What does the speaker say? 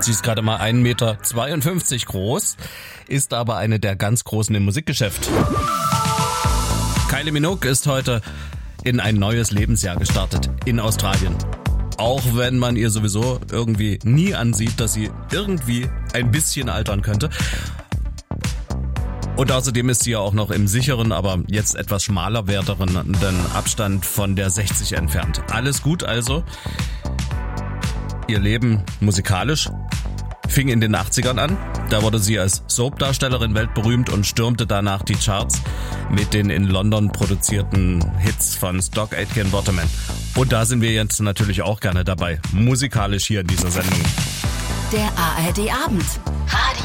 Sie ist gerade mal 1,52 Meter groß, ist aber eine der ganz Großen im Musikgeschäft. Kylie Minogue ist heute in ein neues Lebensjahr gestartet in Australien. Auch wenn man ihr sowieso irgendwie nie ansieht, dass sie irgendwie ein bisschen altern könnte. Und außerdem ist sie ja auch noch im sicheren, aber jetzt etwas schmaler werdenden Abstand von der 60 entfernt. Alles gut also. Ihr Leben musikalisch fing in den 80ern an. Da wurde sie als Soap-Darstellerin weltberühmt und stürmte danach die Charts mit den in London produzierten Hits von Stock Aitken Waterman. Und da sind wir jetzt natürlich auch gerne dabei, musikalisch hier in dieser Sendung. Der ARD Abend. Radio